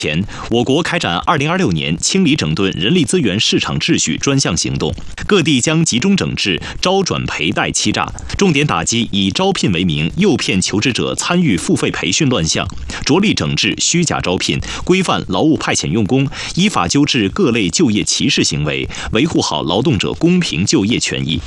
前，我国开展2026年清理整顿人力资源市场秩序专项行动，各地将集中整治招转赔贷欺诈，重点打击以招聘为名诱骗求职者参与付费培训乱象，着力整治虚假招聘，规范劳务派遣用工，依法纠治各类就业歧视行为，维护好劳动者公平就业权益。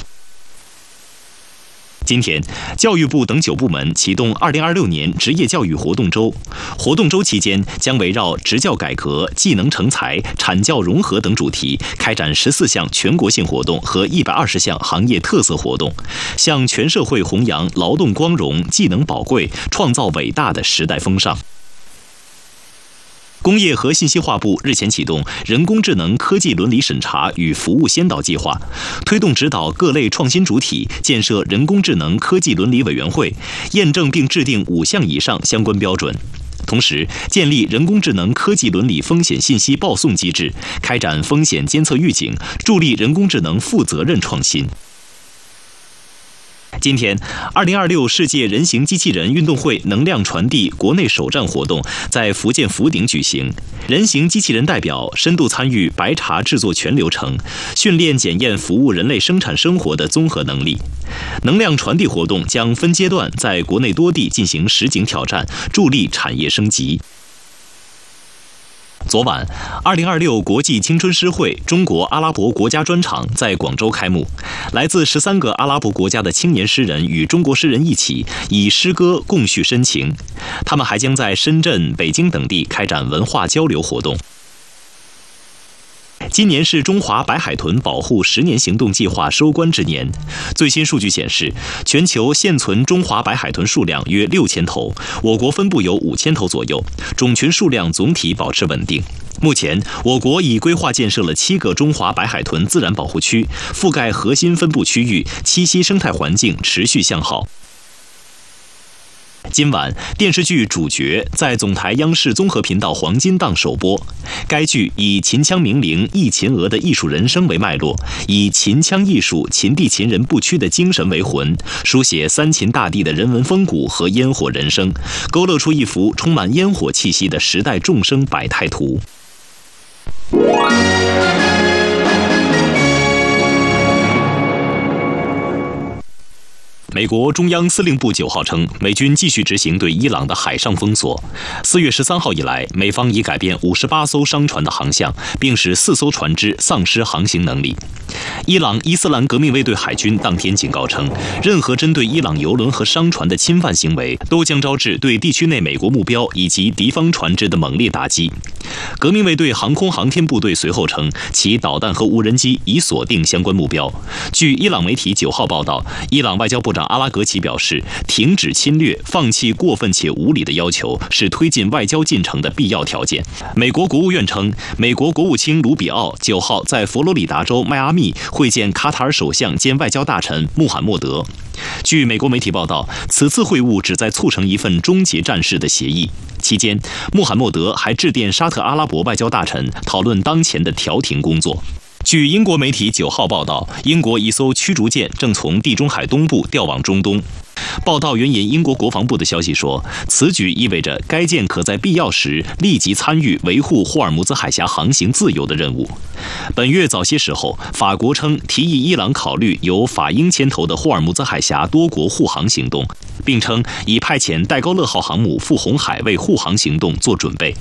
今天，教育部等9部门启动2026年职业教育活动周。活动周期间，将围绕职教改革、技能成才、产教融合等主题，开展14项全国性活动和120项行业特色活动，向全社会弘扬劳动光荣、技能宝贵，创造伟大的时代风尚。工业和信息化部日前启动人工智能科技伦理审查与服务先导计划，推动指导各类创新主体建设人工智能科技伦理委员会，验证并制定5项以上相关标准。同时，建立人工智能科技伦理风险信息报送机制，开展风险监测预警，助力人工智能负责任创新。今天，2026世界人形机器人运动会能量传递国内首站活动在福建福鼎举行。人形机器人代表深度参与白茶制作全流程，训练检验服务人类生产生活的综合能力。能量传递活动将分阶段在国内多地进行实景挑战，助力产业升级。昨晚，2026国际青春诗会中国阿拉伯国家专场在广州开幕。来自13个阿拉伯国家的青年诗人与中国诗人一起，以诗歌共叙深情。他们还将在深圳、北京等地开展文化交流活动。今年是中华白海豚保护10年行动计划收官之年。最新数据显示，全球现存中华白海豚数量约6000头，我国分布有5000头左右，种群数量总体保持稳定。目前，我国已规划建设了7个中华白海豚自然保护区，覆盖核心分布区域，栖息生态环境持续向好。今晚，电视剧《主角》在总台央视综合频道黄金档首播。该剧以秦腔名伶易秦娥的艺术人生为脉络，以秦腔艺术、秦地秦人不屈的精神为魂，书写三秦大地的人文风骨和烟火人生，勾勒出一幅充满烟火气息的时代众生百态图。美国中央司令部9号称，美军继续执行对伊朗的海上封锁。4月13号以来，美方已改变58艘商船的航向，并使4艘船只丧失航行能力。伊朗伊斯兰革命卫队海军当天警告称，任何针对伊朗油轮和商船的侵犯行为，都将招致对地区内美国目标以及敌方船只的猛烈打击。革命卫队航空航天部队随后称，其导弹和无人机已锁定相关目标。据伊朗媒体9号报道，伊朗外交部长阿拉格齐表示，停止侵略、放弃过分且无理的要求是推进外交进程的必要条件。美国国务院称，美国国务卿卢比奥9号在佛罗里达州迈阿密会见卡塔尔首相兼外交大臣穆罕默德。据美国媒体报道，此次会晤旨在促成一份终结战事的协议。期间，穆罕默德还致电沙特阿拉伯外交大臣，讨论当前的调停工作。据英国媒体9号报道，英国一艘驱逐舰正从地中海东部调往中东。报道援引英国国防部的消息说，此举意味着该舰可在必要时立即参与维护霍尔木兹海峡航行自由的任务。本月早些时候，法国称提议伊朗考虑由法英牵头的霍尔木兹海峡多国护航行动，并称已派遣戴高乐号航母赴红海为护航行动做准备。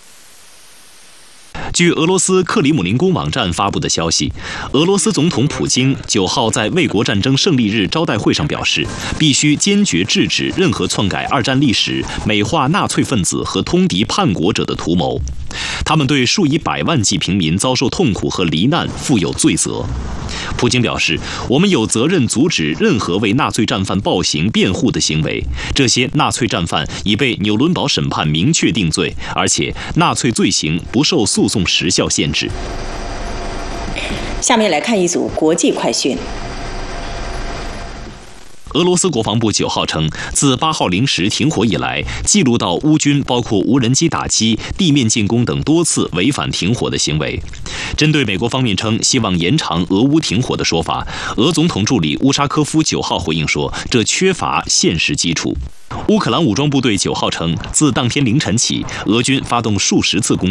据俄罗斯克里姆林宫网站发布的消息，俄罗斯总统普京9号在卫国战争胜利日招待会上表示，必须坚决制止任何篡改二战历史、美化纳粹分子和通敌叛国者的图谋。他们对数以百万计平民遭受痛苦和罹难负有罪责。普京表示，我们有责任阻止任何为纳粹战犯暴行辩护的行为。这些纳粹战犯已被纽伦堡审判明确定罪，而且纳粹罪行不受诉讼时效限制。 下面来看一组国际快讯。 俄罗斯国防部9号称，自8号零时停火以来，记录到乌军包括无人机打击、地面进攻等多次违反停火的行为。针对美国方面称希望延长俄乌停火的说法，俄总统助理乌沙科夫9号回应说，这缺乏现实基础。乌克兰武装部队9号称，自当天凌晨起，俄军发动数十次攻击。